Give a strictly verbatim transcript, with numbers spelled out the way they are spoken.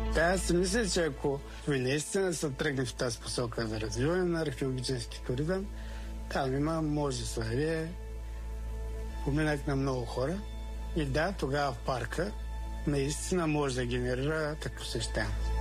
Да, аз си мисля, че ако наистина се тръгне в тази посока за развиване на археологически туризъм, там има, може да се даде поминък на много хора. И да, тогава в парка наистина може да генерира такъв посещаемост.